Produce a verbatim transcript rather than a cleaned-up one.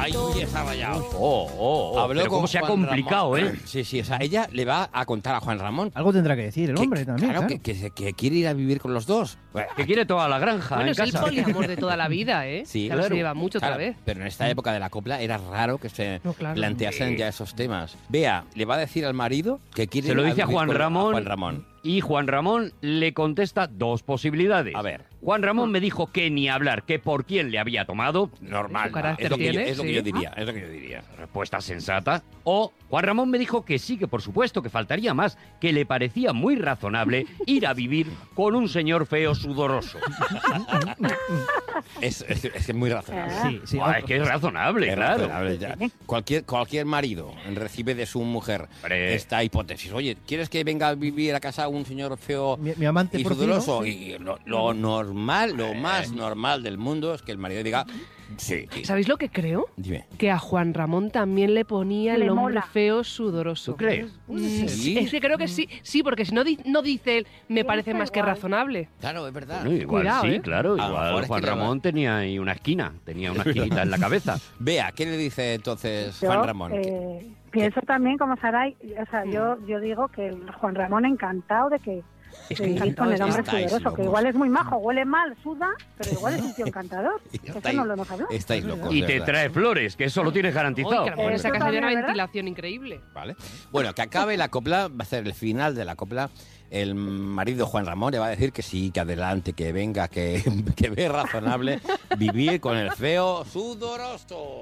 Ay, uy, está rayado. Oh, oh, oh. Habló Pero con cómo se ha Juan complicado, Ramón. ¿eh? Sí, sí, o sea, ella le va a contar a Juan Ramón. Algo tendrá que decir el que- hombre también, claro, claro. Que, que, que quiere ir a vivir con los dos. Bueno, Que quiere toda la granja Bueno, en es el casa. poliamor de toda la vida, ¿eh? Sí, Claro, claro. se lleva mucho Claro, otra vez. pero en esta época de la copla era raro que se No, claro. planteasen ya esos temas. Vea, le va a decir al marido que quiere Se lo ir dice a vivir Juan con- Ramón. Juan Ramón. Y Juan Ramón le contesta dos posibilidades. A ver. Juan Ramón me dijo que ni hablar, que por quién le había tomado. Normal. Su carácter Es lo que yo, tiene, es lo que sí. yo diría, es lo que yo diría. Respuesta sensata. O Juan Ramón me dijo que sí, que por supuesto, que faltaría más, que le parecía muy razonable ir a vivir con un señor feo sudoroso. Es, es, es que es muy razonable. Sí, sí. Buah, es que es razonable, Es claro. razonable, ya. Cualquier, cualquier marido recibe de su mujer Hombre. esta hipótesis. Oye, ¿quieres que venga a vivir a casa un señor feo Mi, mi amante y porcino, sudoroso? sí. Y lo, lo normal, lo más normal del mundo es que el marido diga sí. ¿Sabéis lo que creo? Dime. Que a Juan Ramón también le ponía el Le hombre mola. feo sudoroso. ¿Tú crees? Mm, Sí. Es que creo que sí, sí, porque si no, di- no dice él, me Piensa parece más que igual. razonable. Claro, es verdad. Bueno, igual Cuidado, sí, ¿eh? claro. A lo Igual mejor es Juan que le va- Ramón tenía ahí una esquina, tenía una esquinita en la cabeza. Vea, ¿qué le dice entonces Yo, Juan Ramón? Que- eh, pienso también, como Saray, o sea, yo, yo digo que el Juan Ramón encantado de que Es de que vivir encantado con el hombre estáis sudoroso, locos. que igual es muy majo, huele mal, suda, pero igual es un tío encantador. Eso Estáis- no lo hemos hablado. Estáis locos. Y de te verdad. trae flores, que eso lo tienes garantizado. Uy, que a lo mejor en Eso esa casa había una también, ¿verdad? ventilación increíble. Vale. Bueno, que acabe la copla, va a ser el final de la copla. El marido Juan Ramón le va a decir que sí, que adelante, que venga, que, que ve razonable vivir con el feo sudoroso.